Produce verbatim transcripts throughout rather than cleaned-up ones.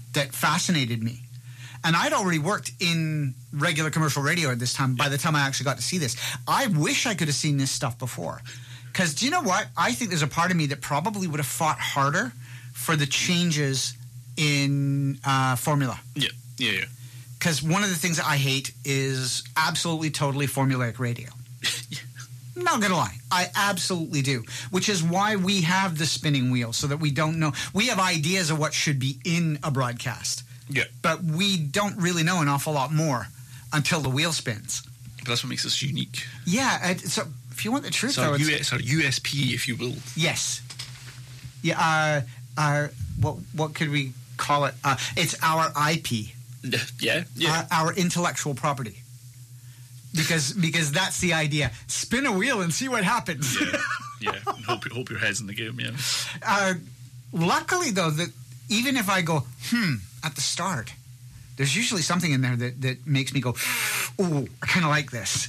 that fascinated me. And I'd already worked in regular commercial radio at this time by the time I actually got to see this. I wish I could have seen this stuff before. Because do you know what? I think there's a part of me that probably would have fought harder for the changes in uh, formula. Yeah, yeah, yeah. Because one of the things that I hate is absolutely, totally formulaic radio. Not going to lie. I absolutely do. Which is why we have the spinning wheel, so that we don't know. We have ideas of what should be in a broadcast. Yeah. But we don't really know an awful lot more until the wheel spins. But that's what makes us unique. Yeah. And so if you want the truth, so though, our, it's, U S, our U S P, if you will. Yes. Yeah. Uh, uh, what what could we call it? Uh, it's our I P. Yeah. Yeah. Uh, our intellectual property. Because because that's the idea. Spin a wheel and see what happens. Yeah. Yeah. And hope hope your head's in the game. Yeah. Uh, luckily, though, that even if I go hmm at the start, there's usually something in there that that makes me go, oh, I kind of like this.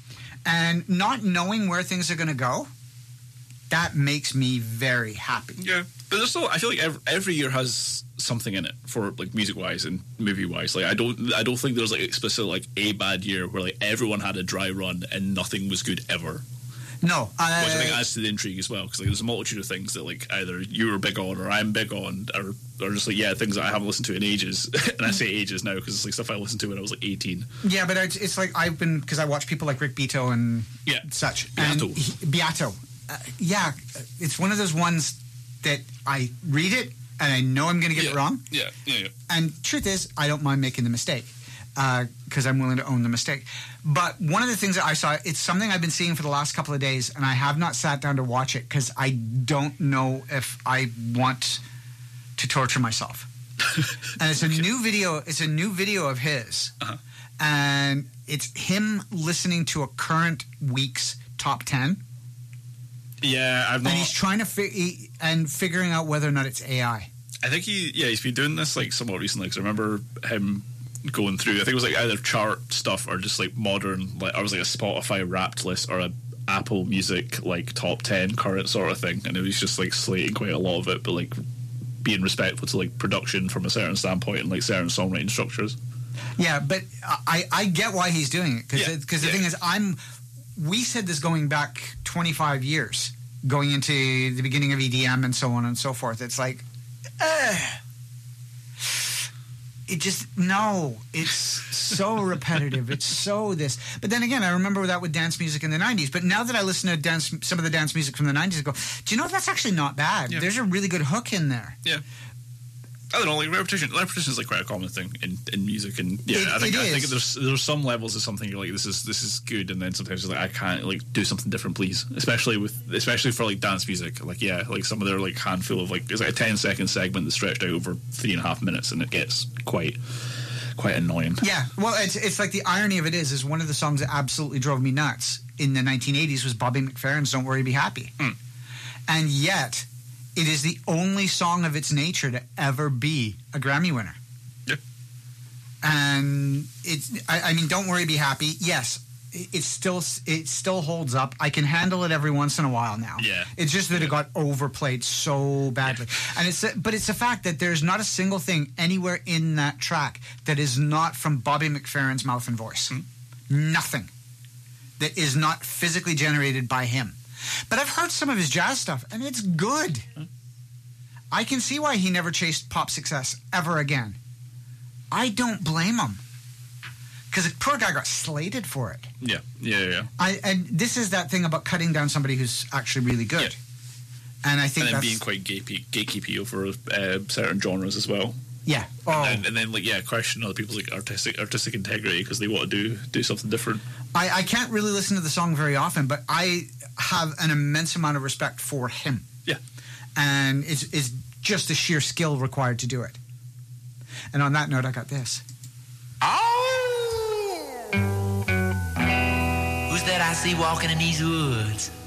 And not knowing where things are going to go, that makes me very happy. Yeah, but there's still, I feel like every, every year has something in it for like music wise and movie wise. Like I don't, I don't think there's like specific like a bad year where like everyone had a dry run and nothing was good ever. No, uh, which I think adds to the intrigue as well, because like, there's a multitude of things that like either you were big on or I'm big on, or or just like yeah things that I haven't listened to in ages. And I say ages now because it's like stuff I listened to when I was like eighteen. Yeah, but it's, it's like I've been, because I watch people like Rick Beato and yeah. such. Beato. And he, Beato. Uh, yeah, it's one of those ones that I read it and I know I'm going to get yeah. it wrong. Yeah, yeah, yeah. And truth is, I don't mind making the mistake because uh, I'm willing to own the mistake. But one of the things that I saw, it's something I've been seeing for the last couple of days, and I have not sat down to watch it because I don't know if I want to torture myself. And it's a okay. new video. It's a new video of his, uh-huh. and it's him listening to a current week's top ten. Yeah, I've not. And he's trying to fi- and figuring out whether or not it's A I. I think he, yeah, he's been doing this like somewhat recently. Because I remember him going through. I think it was like either chart stuff or just like modern. Like I was like a Spotify Wrapped list or a Apple Music like top ten current sort of thing, and it was just like slating quite a lot of it, but like being respectful to like production from a certain standpoint and like certain songwriting structures. Yeah, but I I get why he's doing it because because yeah. the yeah. thing is I'm. We said this going back twenty-five years, going into the beginning of E D M and so on and so forth. It's like, uh, it just, no, it's so repetitive. It's so this. But then again, I remember that with dance music in the nineties. But now that I listen to dance, some of the dance music from the nineties, I go, do you know, that's actually not bad. Yeah. There's a really good hook in there. Yeah. I don't know, like repetition. Repetition is like quite a common thing in, in music, and yeah, it, I think it I is. think there's there's some levels of something you're like this is this is good, and then sometimes you're like I can't like do something different, please. Especially with especially for like dance music, like yeah, like some of their like handful of like there's like a ten second segment that's stretched out over three and a half minutes, and it gets quite quite annoying. Yeah, well, it's it's like the irony of it is is one of the songs that absolutely drove me nuts in the nineteen eighties was Bobby McFerrin's "Don't Worry, Be Happy," mm. and yet. It is the only song of its nature to ever be a Grammy winner. Yeah. And it's, I, I mean, Don't Worry, Be Happy. Yes, it, it still it still holds up. I can handle it every once in a while now. Yeah. It's just that yeah. it got overplayed so badly. Yeah. And it's, but it's the fact that there's not a single thing anywhere in that track that is not from Bobby McFerrin's mouth and voice. Mm-hmm. Nothing that is not physically generated by him. But I've heard some of his jazz stuff, and it's good. Hmm. I can see why he never chased pop success ever again. I don't blame him. Because the poor guy got slated for it. Yeah, yeah, yeah. I, and this is that thing about cutting down somebody who's actually really good. Yeah. And I think and then that's... being quite gatekeepy, gatekeepy over uh, certain genres as well. Yeah. Oh. And, then, and then, like, yeah, question other people's like artistic artistic integrity because they want to do do something different. I, I can't really listen to the song very often, but I have an immense amount of respect for him. Yeah. And it's, it's just the sheer skill required to do it. And on that note, I got this. Oh! Who's that I see walking in these woods?